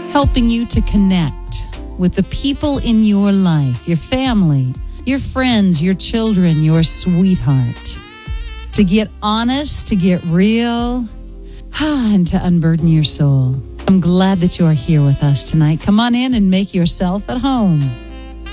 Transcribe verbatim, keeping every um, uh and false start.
helping you to connect with the people in your life, your family, your friends, your children, your sweetheart, to get honest, to get real, and to unburden your soul. I'm glad that you are here with us tonight. Come on in and make yourself at home.